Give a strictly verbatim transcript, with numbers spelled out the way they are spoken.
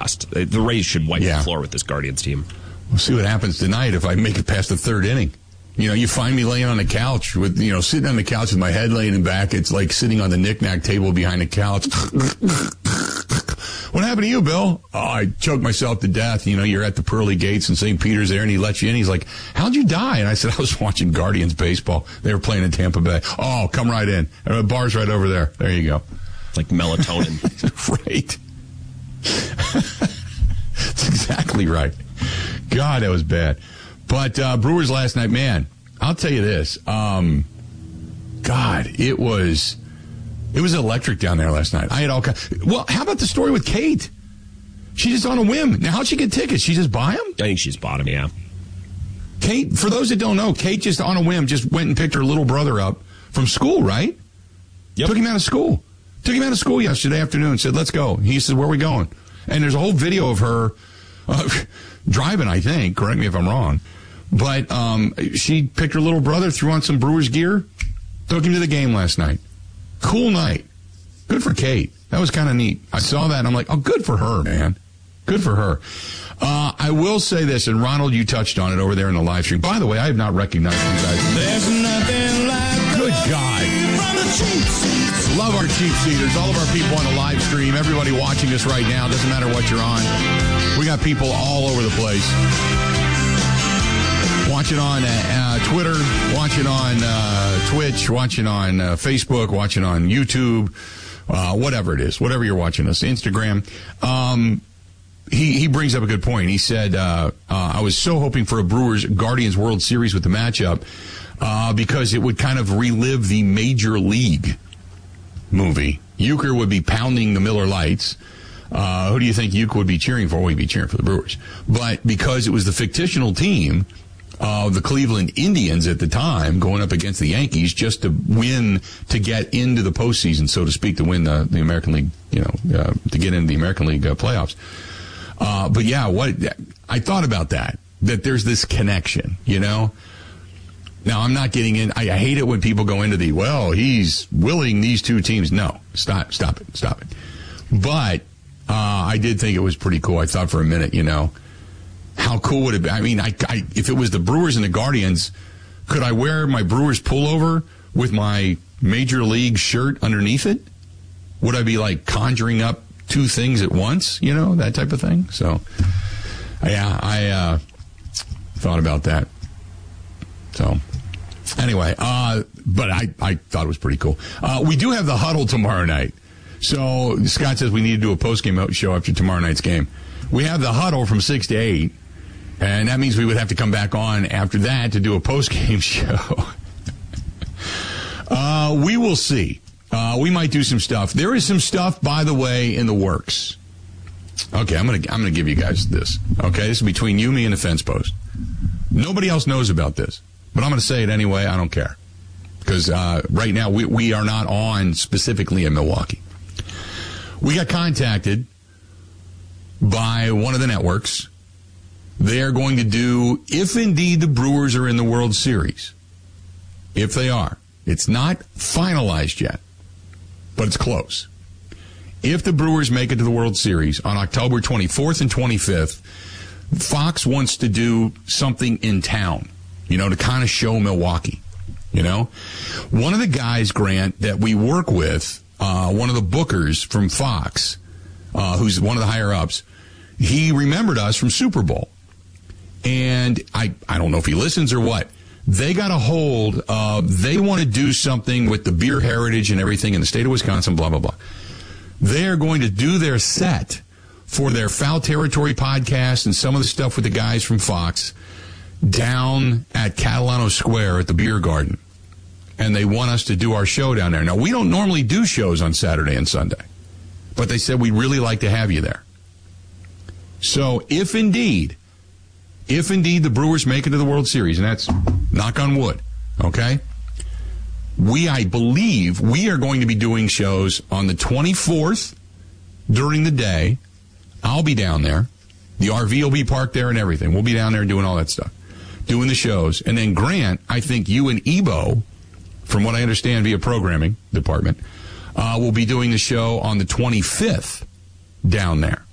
fast. The Rays should wipe yeah. the floor with this Guardians team. We'll see what happens tonight if I make it past the third inning. You know, you find me laying on the couch with, you know, sitting on the couch with my head laying back. It's like sitting on the knick-knack table behind the couch. What happened to you, Bill? Oh, I choked myself to death. You know, you're at the pearly gates in Saint Peter's there, and he lets you in. He's like, how'd you die? And I said, I was watching Guardians baseball. They were playing in Tampa Bay. Oh, come right in. The bar's right over there. There you go. It's like melatonin. Right. That's exactly right. God, that was bad. But uh, Brewers last night, man, I'll tell you this. Um, God, it was... It was electric down there last night. I had all kinds. Well, how about the story with Kate? She just on a whim. Now, how'd she get tickets? She just buy them? I think she's bought them, yeah. Kate, for those that don't know, Kate just on a whim just went and picked her little brother up from school, right? Yep. Took him out of school. Took him out of school yesterday afternoon. Said, let's go. He said, where are we going? And there's a whole video of her uh, driving, I think. Correct me if I'm wrong. But um, she picked her little brother, threw on some Brewers gear, took him to the game last night. Cool night. Good for Kate. That was kind of neat. I saw that, and I'm like, oh, good for her, man. Good for her. Uh, I will say this, and Ronald, you touched on it over there in the live stream. By the way, I have not recognized you guys. There's nothing like good God. Love our cheap seaters. All of our people on the live stream. Everybody watching us right now. Doesn't matter what you're on. We got people all over the place. Watching on uh, Twitter, watching on uh, Twitch, watching on uh, Facebook, watching on YouTube, uh, whatever it is, whatever you're watching us, Instagram. Um, he, he brings up a good point. He said, uh, uh, I was so hoping for a Brewers Guardians World Series with the matchup uh, because it would kind of relive the Major League movie. Euchre would be pounding the Miller Lights. Uh, who do you think Euchre would be cheering for? Well, he'd be cheering for the Brewers. But because it was the fictional team, Uh, the Cleveland Indians at the time going up against the Yankees just to win, to get into the postseason, so to speak, to win the, the American League, you know, uh, to get into the American League uh, playoffs. Uh, but yeah, what I thought about that, that there's this connection, you know. Now, I'm not getting in. I, I hate it when people go into the, well, he's willing these two teams. No, stop, stop it, stop it. But uh, I did think it was pretty cool. I thought for a minute, you know, how cool would it be? I mean, I, I, if it was the Brewers and the Guardians, could I wear my Brewers pullover with my Major League shirt underneath it? Would I be like conjuring up two things at once? You know, that type of thing. So, yeah, I uh, thought about that. So, anyway, uh, but I, I thought it was pretty cool. Uh, we do have the huddle tomorrow night. So, Scott says we need to do a post-game show after tomorrow night's game. We have the huddle from six to eight. And that means we would have to come back on after that to do a post-game show. uh, we will see. Uh, we might do some stuff. There is some stuff, by the way, in the works. Okay, I'm gonna I'm gonna give you guys this. Okay, this is between you, me, and the fence post. Nobody else knows about this, but I'm gonna say it anyway. I don't care because uh, right now we we are not on specifically in Milwaukee. We got contacted by one of the networks. They are going to do, if indeed the Brewers are in the World Series, if they are, it's not finalized yet, but it's close. If the Brewers make it to the World Series on October twenty-fourth and twenty-fifth, Fox wants to do something in town, you know, to kind of show Milwaukee, you know. One of the guys, Grant, that we work with, uh, one of the bookers from Fox, uh, who's one of the higher-ups, he remembered us from Super Bowl. And I, I don't know if he listens or what. They got a hold of, they want to do something with the beer heritage and everything in the state of Wisconsin, blah, blah, blah. They are going to do their set for their Foul Territory podcast and some of the stuff with the guys from Fox down at Catalano Square at the Beer Garden. And they want us to do our show down there. Now, we don't normally do shows on Saturday and Sunday, but they said we'd really like to have you there. So if indeed, if indeed the Brewers make it to the World Series, and that's knock on wood, okay, we, I believe, we are going to be doing shows on the twenty-fourth during the day. I'll be down there. The R V will be parked there and everything. We'll be down there doing all that stuff, doing the shows. And then, Grant, I think you and Ebo, from what I understand via programming department, uh, will be doing the show on the twenty-fifth down there.